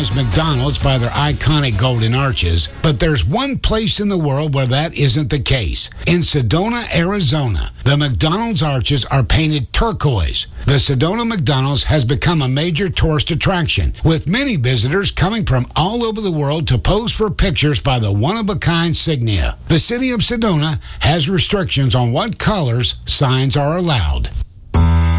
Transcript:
recognize McDonald's by their iconic golden arches, but there's one place in the world where that isn't the case. In Sedona, Arizona, the McDonald's arches are painted turquoise. The Sedona McDonald's has become a major tourist attraction, with many visitors coming from all over the world to pose for pictures by the one-of-a-kind insignia. The city of Sedona has restrictions on what colors signs are allowed.